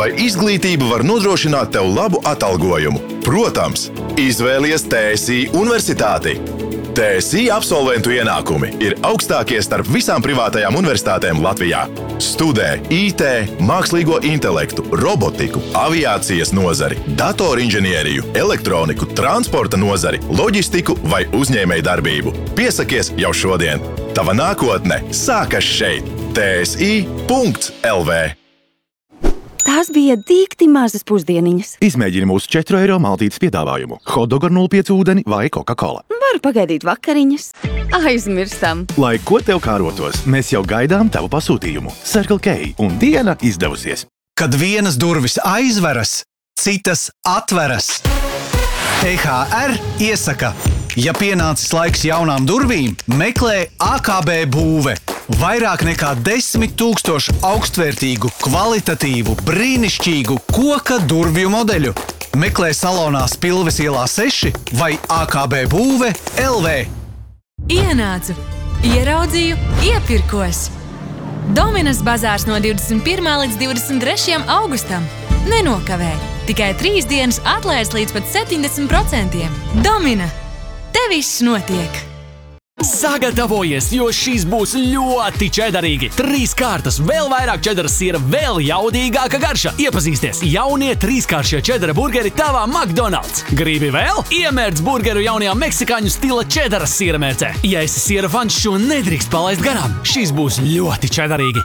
Vai izglītība var nodrošināt tev labu atalgojumu? Protams, izvēlies TSI universitāti. TSI absolventu ienākumi ir augstākie starp visām privātajām universitātēm Latvijā. Studē IT, mākslīgo intelektu, robotiku, aviācijas nozari, datorinženieriju, elektroniku, transporta nozari, loģistiku vai uzņēmējdarbību. Piesakies jau šodien. Tava nākotne sākas šeit. TSI.LV. Tās bija dīkti mazas pusdieniņas. Izmēģini mūsu 4 eiro maltītes piedāvājumu. Hotdog ar 0,5 ūdeni vai Coca-Cola. Varu pagaidīt vakariņas. Aizmirstam. Lai ko tev kārotos, mēs jau gaidām tavu pasūtījumu. Circle K un diena izdevusies. Kad vienas durvis aizveras, citas atveras. EHR iesaka, ja pienācis laiks jaunām durvīm, meklē AKB būve. Vairāk nekā 10 000 augstvērtīgu, kvalitatīvu, brīnišķīgu koka durvju modeļu. Meklē salonā Spilves ielā 6 vai AKB būve LV. Ienācu, ieraudzīju, iepirkos. Dominas bazārs no 21. līdz 23. augustam. Nenokavē, tikai 3 dienas atlaides līdz pat 70%. Domina, te viss notiek! Sagatavojies, jo šīs būs ļoti čedarīgi. 3 kārtas, vēl vairāk čedaras siera, vēl jaudīgāka garša. Iepazīsties, jaunie 3-kāršie čedara burgeri tavā McDonald's. Gribi vēl? Iemērc burgeru jaunajā meksikāņu stila čedaras siera mērcē. Ja esi siera fans, šo nedrīkst palaist garām. Šīs būs ļoti čedarīgi.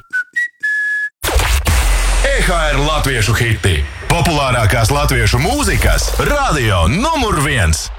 EHR latviešu hiti. Populārākās latviešu mūzikas radio numur 1.